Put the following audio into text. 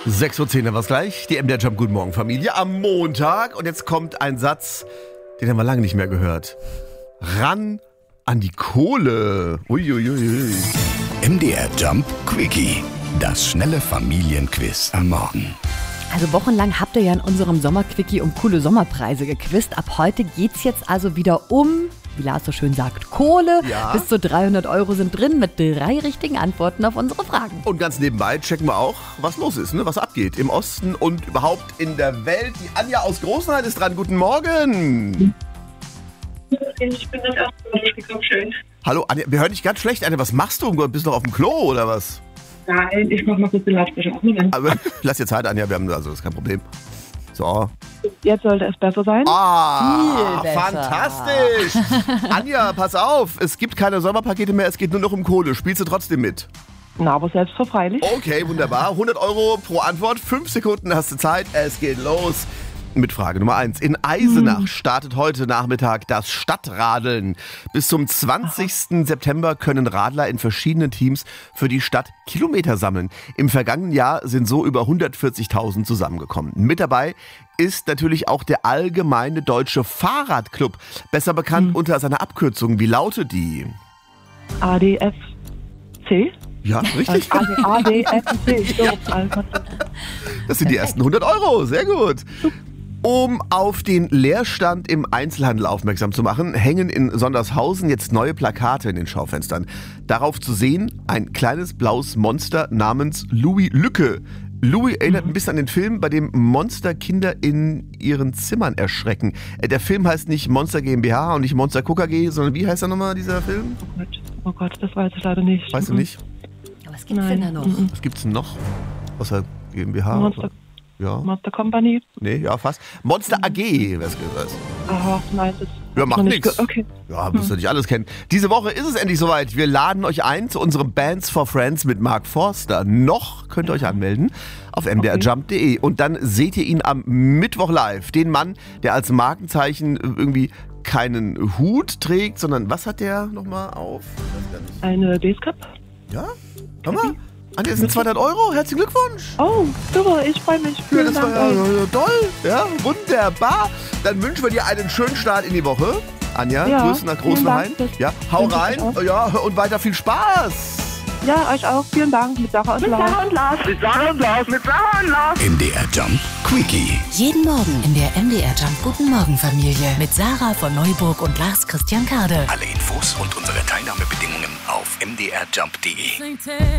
6:10 Uhr war es gleich. Die MDR Jump Guten Morgen Familie am Montag. Und jetzt kommt ein Satz, den haben wir lange nicht mehr gehört. Ran an die Kohle. Uiuiui. MDR Jump Quickie. Das schnelle Familienquiz am Morgen. Also wochenlang habt ihr ja in unserem Sommerquickie um coole Sommerpreise gequizt. Ab heute geht's jetzt also wieder um, wie Lars so schön sagt, Kohle. Ja. Bis zu 300 € sind drin mit 3 richtigen Antworten auf unsere Fragen. Und ganz nebenbei checken wir auch, was los ist, ne? Was abgeht im Osten und überhaupt in der Welt. Die Anja aus Großenhain ist dran. Guten Morgen. Ich bin das erste Mal durchgekommen, schön. Hallo Anja, wir hören dich ganz schlecht. Anja, was machst du? Bist du noch auf dem Klo oder was? Nein, ich mach mal kurz den Lautsprecher auf. Moment. Aber lass dir Zeit, Anja, das ist kein Problem. So. Jetzt sollte es besser sein. Ah, Viel besser. fantastisch. Anja, pass auf, es gibt keine Sommerpakete mehr, es geht nur noch um Kohle. Spielst du trotzdem mit? Na, aber selbstverfreilich. Okay, wunderbar. 100 € pro Antwort, 5 Sekunden hast du Zeit, es geht los. Mit Frage Nummer 1. In Eisenach startet heute Nachmittag das Stadtradeln. Bis zum 20. September können Radler in verschiedenen Teams für die Stadt Kilometer sammeln. Im vergangenen Jahr sind so über 140.000 zusammengekommen. Mit dabei ist natürlich auch der Allgemeine Deutsche Fahrradclub, besser bekannt unter seiner Abkürzung. Wie lautet die? ADFC? Ja, richtig. ADFC. So, also. Das sind die ersten 100 €. Sehr gut. Um auf den Leerstand im Einzelhandel aufmerksam zu machen, hängen in Sondershausen jetzt neue Plakate in den Schaufenstern. Darauf zu sehen ein kleines blaues Monster namens Louis Lücke. Louis erinnert ein bisschen an den Film, bei dem Monster Kinder in ihren Zimmern erschrecken. Der Film heißt nicht Monster GmbH und nicht Monster KKG, sondern wie heißt der nochmal, dieser Film? Oh Gott, das weiß ich leider nicht. Weißt du nicht? Aber was gibt's denn da noch? Was gibt's denn noch? Außer GmbH? Monster, Ja. Monster Company? Nee, ja, fast. Monster AG, was gesagt. Aha, nein, das Ja, macht noch nicht nichts. Okay. Ja, müsst ihr nicht alles kennen. Diese Woche ist es endlich soweit. Wir laden euch ein zu unserem Bands for Friends mit Mark Forster. Noch könnt ihr euch anmelden auf mdrjump.de. Und dann seht ihr ihn am Mittwoch live. Den Mann, der als Markenzeichen irgendwie keinen Hut trägt, sondern was hat der nochmal auf? Ich weiß gar nicht. Eine Basecap? Ja? Hör mal. Anja, das sind 200 €. Herzlichen Glückwunsch. Oh, super, ich freue mich. Ja, Vielen das war Dank. ja toll. Ja, wunderbar. Dann wünschen wir dir einen schönen Start in die Woche. Anja, Ja, Grüße nach vielen Großenhain. Dank. Ja, hau Wünsche ich rein. auch. Ja, und weiter viel Spaß. Ja, euch auch. Vielen Dank. Mit Sarah und Lars. MDR Jump Quickie. Jeden Morgen in der MDR Jump Guten Morgen Familie mit Sarah von Neuburg und Lars Christian Kade. Alle Infos und unsere Teilnahmebedingungen auf mdrjump.de.